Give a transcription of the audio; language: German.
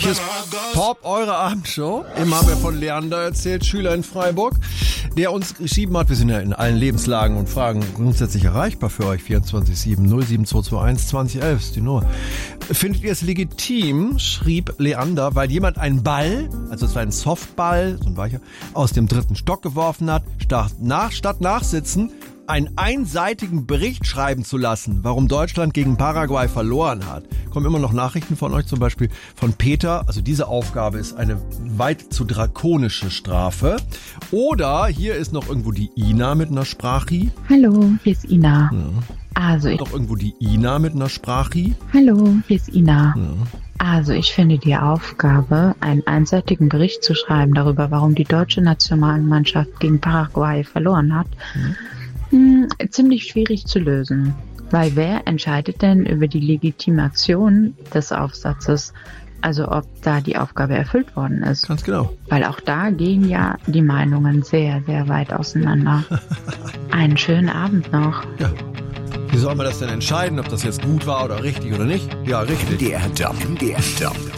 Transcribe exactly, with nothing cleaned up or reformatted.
Hier ist Pop, eure Abendshow. Eben haben wir von Leander erzählt, Schüler in Freiburg, der uns geschrieben hat, wir sind ja in allen Lebenslagen und Fragen grundsätzlich erreichbar für euch, vierundzwanzig sieben null sieben zwei zwei eins zwanzig elf ist die Nummer. Findet ihr es legitim, schrieb Leander, weil jemand einen Ball, also es war ein Softball, so ein weicher, aus dem dritten Stock geworfen hat, statt, nach, statt nachsitzen, einen einseitigen Bericht schreiben zu lassen, warum Deutschland gegen Paraguay verloren hat. Kommen immer noch Nachrichten von euch, zum Beispiel von Peter. Also diese Aufgabe ist eine weit zu drakonische Strafe. Oder hier ist noch irgendwo die Ina mit einer Sprachi. Hallo, hier ist Ina. Ja. Also ich noch irgendwo die Ina mit einer Sprachi. Hallo, hier ist Ina. Ja. Also ich finde die Aufgabe, einen einseitigen Bericht zu schreiben darüber, warum die deutsche Nationalmannschaft gegen Paraguay verloren hat, ja. Hm, ziemlich schwierig zu lösen. Weil wer entscheidet denn über die Legitimation des Aufsatzes, also ob da die Aufgabe erfüllt worden ist? Ganz genau. Weil auch da gehen ja die Meinungen sehr, sehr weit auseinander. Einen schönen Abend noch. Ja. Wie soll man das denn entscheiden, ob das jetzt gut war oder richtig oder nicht? Ja, richtig. Der Job, der Job.